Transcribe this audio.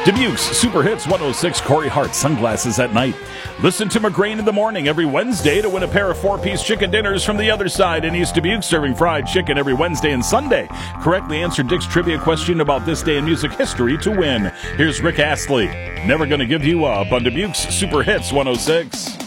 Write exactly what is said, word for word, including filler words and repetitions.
Dubuque's Super Hits one oh six, Corey Hart, Sunglasses at Night. Listen to McGrain in the Morning every Wednesday to win a pair of four-piece chicken dinners from the other side in East Dubuque, serving fried chicken every Wednesday and Sunday. Correctly answer Dick's trivia question about this day in music history to win. Here's Rick Astley. Never Gonna Give You Up on Dubuque's Super Hits one oh six.